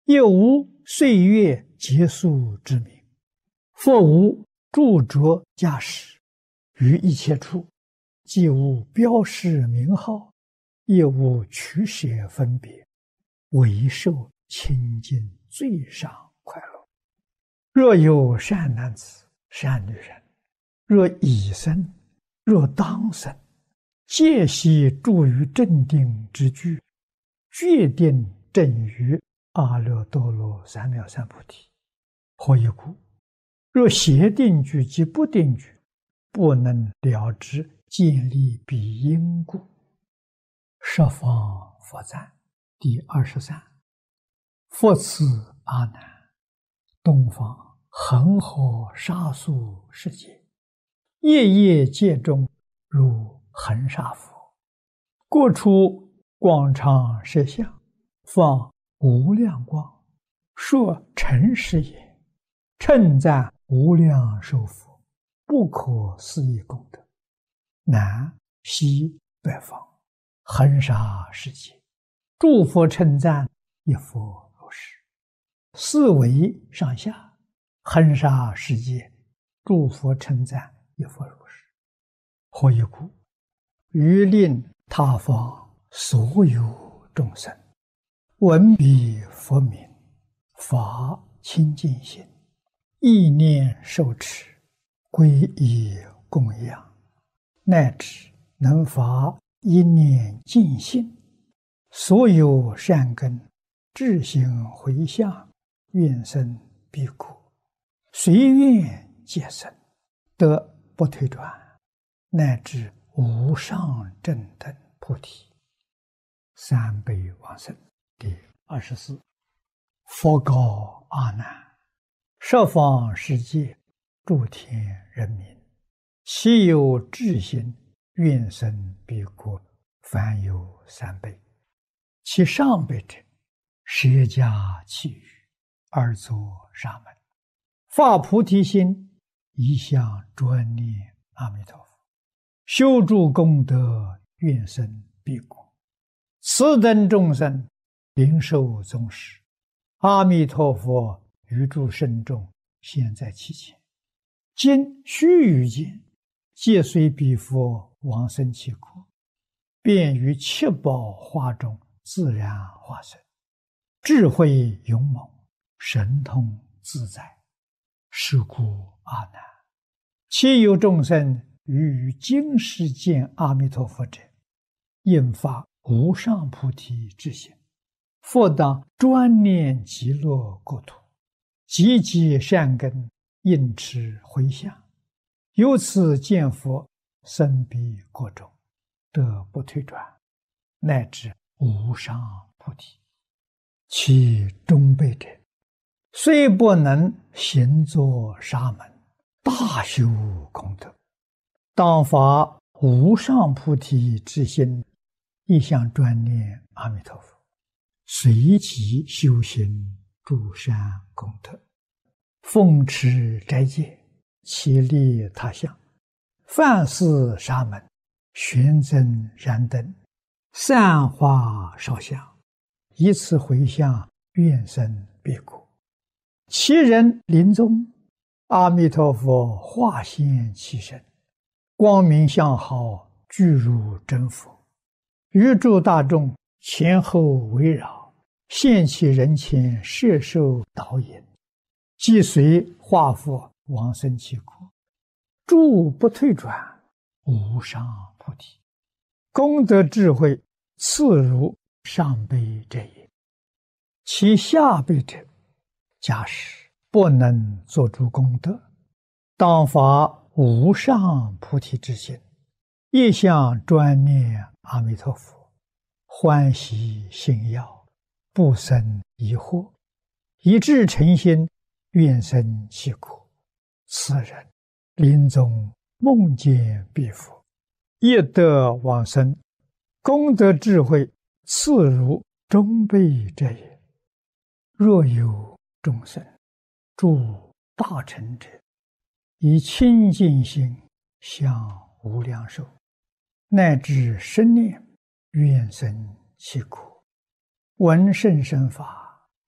亦无岁月结束之名。复无著着驾驶，于一切处，既无标示名号，亦无取舍分别，唯受清净最上快乐。若有善男子、善女人，若已生，若当生，皆悉住于正定之居，决定正于阿耨多罗三藐三菩提。何以故？若邪定居及不定居，不能了知建立彼因故。十方佛赞第23。复次阿难，东方恒河沙数世界，夜夜界中如恒沙佛，过出广长舌相，放无量光，说诚实也，称赞无量寿佛，不可思议功德。南西北方恒沙世界，诸佛称赞一佛如是。四维上下恒沙世界，诸佛称赞一佛如是。何以故？于令他方所有众生闻彼佛名，发清净心，意念受持，皈依供养，乃至能发一念净心，所有善根智行回向，愿生彼国，随愿皆生，得不退转，乃至无上正等菩提。三辈往生第24。佛告阿难：十方世界诸天人民，其有智心愿生彼国，凡有3辈。其上辈者，舍家弃语，而作沙门，发菩提心，一向专念阿弥陀佛，修诸功德，愿生彼国。此等众生灵受宗师，阿弥陀佛于诸圣众现在其前，今须臾间，皆随彼佛往生其国，便于七宝花中自然化身，智慧勇猛，神通自在。是故阿难，其有众生于今世见阿弥陀佛者，应发无上菩提之心，复当专念极乐国土，积集善根，应持回向，由此见佛，生彼国中，得不退转，乃至无上菩提。其中辈者，虽不能行作沙门，大修功德，当发无上菩提之心，一向专念阿弥陀佛，随即修行诸善功德，奉持斋戒，其利他相，饭食沙门，玄增燃灯，散花烧香，以此回向，愿生彼国。其人临终，阿弥陀佛化现其身，光明相好，具如真佛，于诸大众前后围绕，现其人前，摄受导引，即随化佛往生其国，诸不退转，无上菩提。功德智慧次如上辈者也。其下辈者，假使不能作诸功德，当发无上菩提之心，一向专念阿弥陀佛，欢喜信要，不生疑惑，以至诚心，愿生其国。此人临终梦见彼佛，亦得往生，功德智慧次如中辈者也。若有众生诸大乘者，以清净心向无量寿，乃至生念，愿生其国，闻甚深法，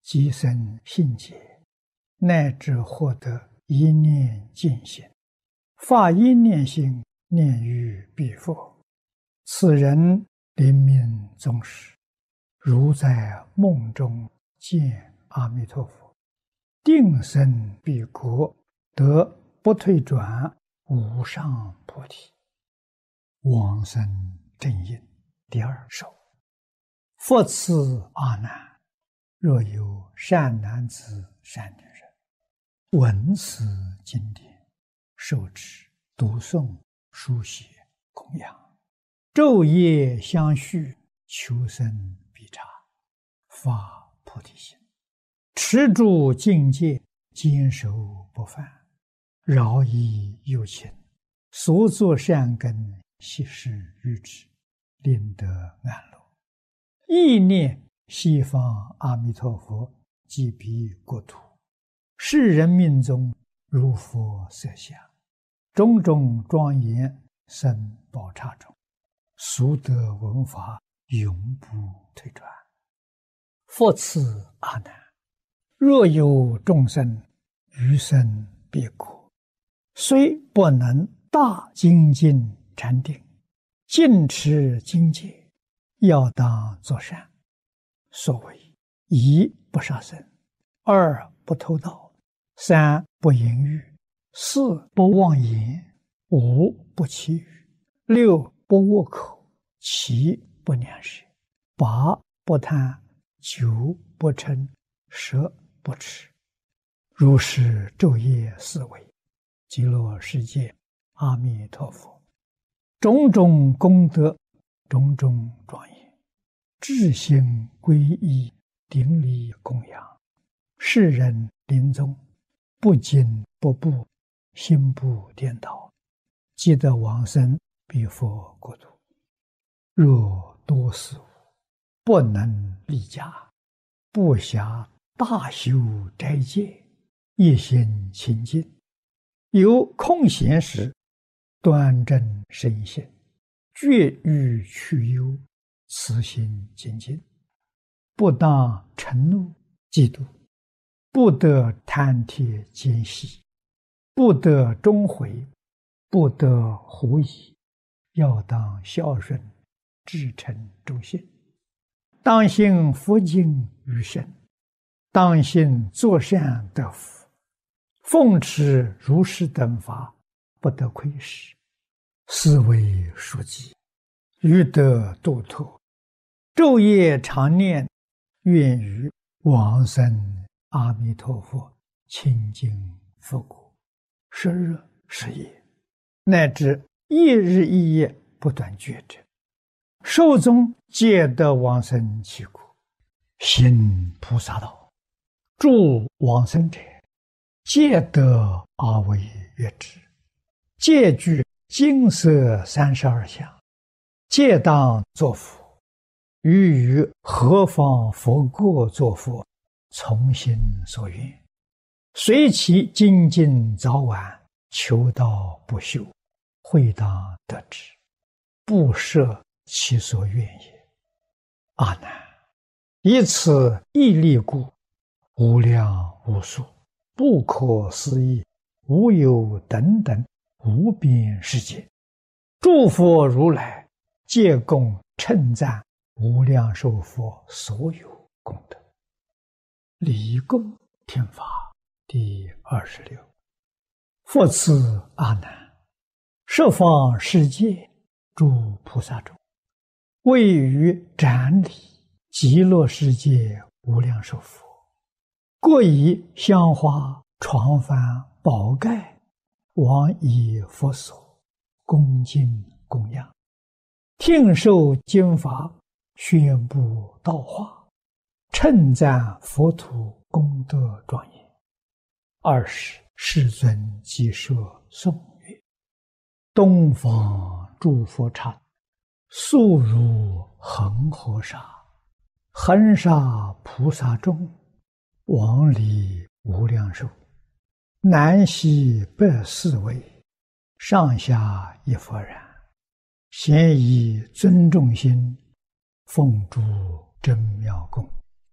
即生信解，乃至获得一念净心，发一念心，念于彼佛。此人临命终时，如在梦中见阿弥陀佛，定生彼国，得不退转无上菩提。往生正因第二首。复次阿难，若有善男子善女人，闻此经典，受持读诵书写供养，昼夜相续，求生必察，发菩提心，持住境界，坚守不犯，饶益有情，所作善根悉施于之，令得安乐。意念西方阿弥陀佛即彼国土，世人命中如佛色相，种种庄严生宝刹中，速得闻法，永不退转。复次阿难，若有众生余生彼国，虽不能大精进禅定，尽持经戒，要当作善。所谓一不杀生，二不偷盗，三不淫欲，四不妄言，五不绮语，六不恶口，七不两舌，八不贪，九不嗔，十不痴。如是昼夜思维，极乐世界阿弥陀佛，种种功德，种种庄严，至心皈依，顶礼供养，世人临终不惊不怖，心不颠倒，即得往生彼佛国土。若多事物不能立家，不暇大修斋戒，一心清净，有空闲时，端正身心，绝欲去忧，慈心精进，不当嗔怒嫉妒，不得贪帖奸细，不得终悔，不得狐疑，要当孝顺，至诚忠信，当信佛经于身，当信作善得福，奉持如是等法，不得亏失，是为书记，欲得度脱，昼夜常念，愿于往生阿弥陀佛清净佛国，时日时夜，乃至一日一夜不断觉者，寿终皆得往生其国，行菩萨道，助往生者，皆得阿惟越致，皆具金色32相，皆当作佛，于何方佛国作佛，从心所愿，随其精进早晚，求道不休，会当得之，不设其所愿也。阿难，以此义力故，无量无数，不可思议，无有等等无边世界，诸佛如来皆共称赞无量寿佛所有功德。离供听法第26。复次阿难，十方世界诸菩萨中，位于展礼极乐世界无量寿佛，各以香花床幡宝盖往以佛所，恭敬供养，听受经法，宣布道化，称赞佛土功德庄严。20世尊即说颂曰：东方诸佛刹，速如恒河沙，恒沙菩萨众，往礼无量寿，南西北四围，上下一佛然，咸以尊重心，奉诸真妙供，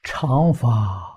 常法